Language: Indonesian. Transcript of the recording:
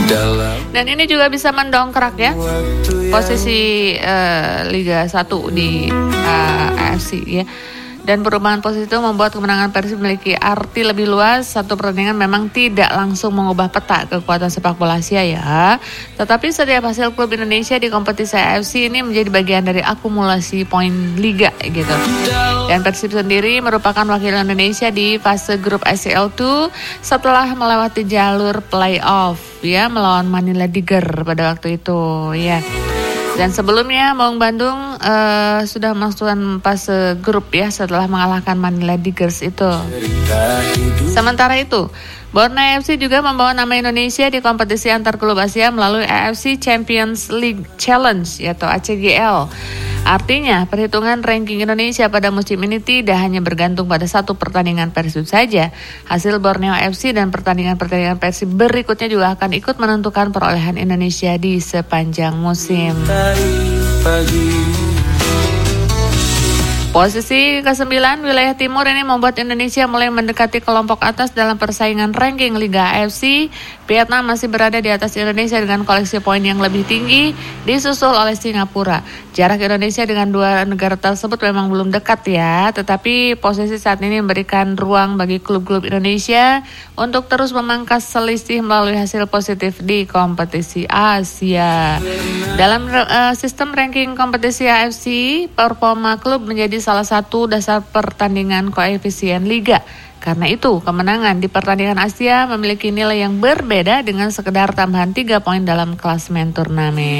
Dan ini juga bisa mendongkrak ya posisi Liga 1 di AFC ya. Dan perubahan posisi itu membuat kemenangan Persib memiliki arti lebih luas. Satu pertandingan memang tidak langsung mengubah peta kekuatan sepak bola Asia ya. Tetapi setiap hasil klub Indonesia di kompetisi AFC ini menjadi bagian dari akumulasi poin liga gitu. Dan Persib sendiri merupakan wakil Indonesia di fase grup ACL2 setelah melewati jalur playoff ya melawan Manila Tiger pada waktu itu ya. Dan sebelumnya Maung Bandung sudah masukkan fase grup ya setelah mengalahkan Manila Tigers itu. Sementara itu, Borneo AFC juga membawa nama Indonesia di kompetisi antar klub Asia melalui AFC Champions League Challenge yaitu ACGL. Artinya, perhitungan ranking Indonesia pada musim ini tidak hanya bergantung pada satu pertandingan Persib saja. Hasil Borneo FC dan pertandingan-pertandingan Persib berikutnya juga akan ikut menentukan perolehan Indonesia di sepanjang musim. Posisi ke-9 wilayah timur ini membuat Indonesia mulai mendekati kelompok atas dalam persaingan ranking Liga AFC. Vietnam masih berada di atas Indonesia dengan koleksi poin yang lebih tinggi, disusul oleh Singapura. Jarak Indonesia dengan dua negara tersebut memang belum dekat ya, tetapi posisi saat ini memberikan ruang bagi klub-klub Indonesia untuk terus memangkas selisih melalui hasil positif di kompetisi Asia. Dalam sistem ranking kompetisi AFC, performa klub menjadi salah satu dasar pertandingan koefisien liga. Karena itu, kemenangan di pertandingan Asia memiliki nilai yang berbeda dengan sekedar tambahan 3 poin dalam klasemen turnamen.